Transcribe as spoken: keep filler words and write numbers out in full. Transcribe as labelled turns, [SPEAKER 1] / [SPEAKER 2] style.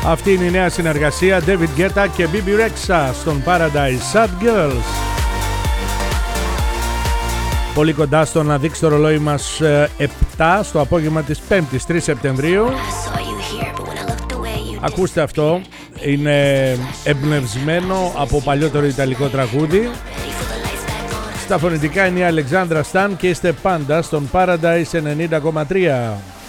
[SPEAKER 1] Αυτή είναι η νέα συνεργασία David Guetta και μπι μπι Rexha στον Paradise Sad Girls. Πολύ κοντά στο να δείξει το ρολόι μας επτά στο απόγευμα της πέμπτης τρεις Σεπτεμβρίου. Ακούστε αυτό, είναι εμπνευσμένο από παλιότερο ιταλικό τραγούδι. Στα φωνητικά είναι η Αλεξάνδρα Σταν και είστε πάντα στον Paradise ενενήντα κόμμα τρία.